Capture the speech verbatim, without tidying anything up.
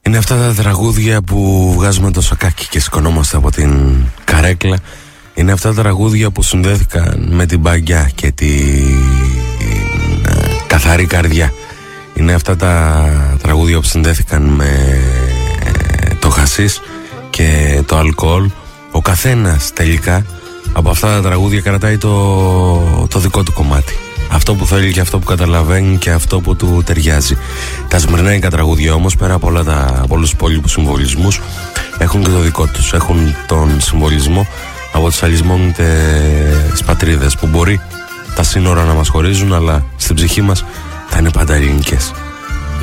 Είναι αυτά τα τραγούδια που βγάζουμε το σακάκι και σηκωνόμαστε από την καρέκλα. Είναι αυτά τα τραγούδια που συνδέθηκαν με την μπαγκιά και την καθαρή καρδιά. Είναι αυτά τα τραγούδια που συνδέθηκαν με το χασίς και το αλκοόλ. Ο καθένας τελικά από αυτά τα τραγούδια κρατάει το, το δικό του κομμάτι. Αυτό που θέλει και αυτό που καταλαβαίνει και αυτό που του ταιριάζει. Τα σμυρναϊκά τραγούδια όμως, πέρα από, όλα τα, από όλους τους υπόλοιπους συμβολισμούς, έχουν και το δικό τους. Έχουν τον συμβολισμό από τις αλλισμόνητες πατρίδες, που μπορεί τα σύνορα να μας χωρίζουν, αλλά στην ψυχή μας θα είναι πάντα ελληνικές.